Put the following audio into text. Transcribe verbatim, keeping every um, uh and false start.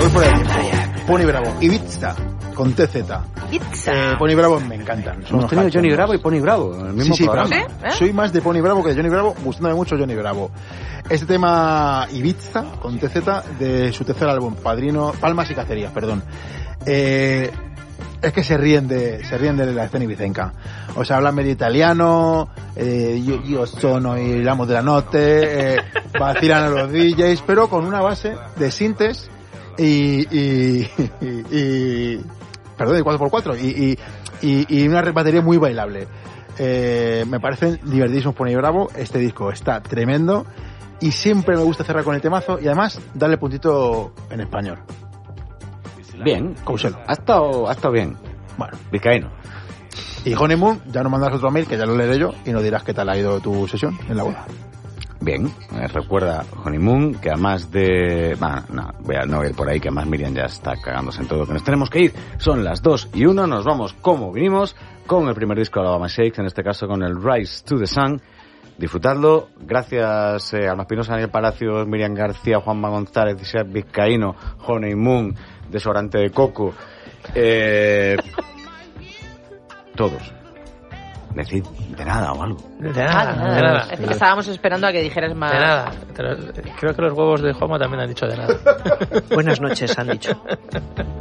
voy por el Pony Bravo. Ibiza, con T Z. Ibiza. Eh, Pony Bravo me encantan. Hemos tenido Johnny Bravo y Pony Bravo en el mismo sí, sí, programa. ¿Sí? ¿Eh? Soy más de Pony Bravo que de Johnny Bravo, gustándome mucho Johnny Bravo. Este tema Ibiza, con T Z, de su tercer álbum, Padrino, Palmas y Cacerías, perdón. Eh, es que se ríen de se ríen de la escena ibicenca. O sea, hablan medio italiano, eh, yo, yo sono y l'amo de la notte, eh, vacilan a los D Js, pero con una base de sintes y, y, y, y perdón, de cuatro por cuatro y, y, y, y una batería muy bailable. Eh, me parecen divertidísimos Pony Bravo. Este disco está tremendo y siempre me gusta cerrar con el temazo y además darle puntito en español. Bien, Couselo. ha estado, ha estado bien. Bueno, Vizcaíno. y Honeymoon, ya nos mandas otro mail que ya lo leeré yo y nos dirás qué tal ha ido tu sesión en la boda. Bien, eh, recuerda Honeymoon, que además de... Bah, no, voy a, no voy a ir por ahí, que además Miriam ya está cagándose en todo, que nos tenemos que ir. Son las dos y uno, nos vamos como vinimos, con el primer disco de Alabama Shakes, en este caso con el Rise to the Sun. Disfrutadlo. Gracias eh, Alma Espinosa, Daniel Palacios, Miriam García, Juanma González, Isaac Vizcaíno, Honeymoon, desodorante de coco. Eh, todos. Decid de nada o algo. De nada, Ah, de nada. de nada. Es que estábamos esperando a que dijeras más. De nada. Pero creo que los huevos de Juanma también han dicho de nada. Buenas noches, han dicho.